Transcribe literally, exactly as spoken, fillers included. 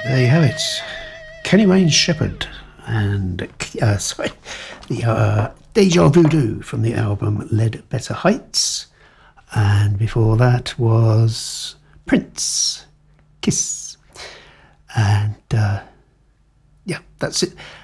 There you have it. Kenny Wayne Shepherd and uh, sorry, the uh, Deja Voodoo from the album Ledbetter Heights, and before that was Prince, Kiss, and uh, yeah, that's it.